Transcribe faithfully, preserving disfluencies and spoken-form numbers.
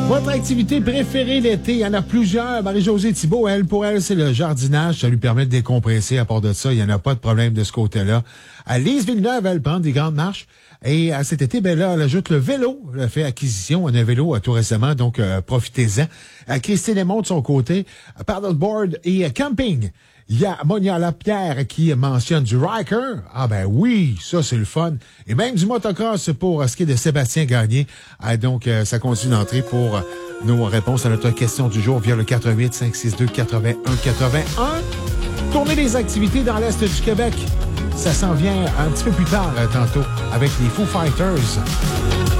Votre activité préférée l'été, il y en a plusieurs. Marie-Josée Thibault, elle, pour elle, c'est le jardinage. Ça lui permet de décompresser. À part de ça, il n'y en a pas de problème de ce côté-là. À Lise Villeneuve, elle prend des grandes marches. Et à cet été, ben là, elle ajoute le vélo. Elle a fait acquisition d'un vélo euh, tout récemment, donc euh, profitez-en. À Christine Lemont, de son côté, à paddleboard et à camping. Il y a Monia Lapierre qui mentionne du Riker. Ah ben oui, ça c'est le fun. Et même du motocross pour euh, ce qui est de Sébastien Gagné. Ah, donc, euh, ça continue d'entrer pour euh, nos réponses à notre question du jour via le quatre un huit, cinq six deux, huit un huit un. Tournez les activités dans l'Est du Québec. Ça s'en vient un petit peu plus tard, euh, tantôt, avec les Foo Fighters.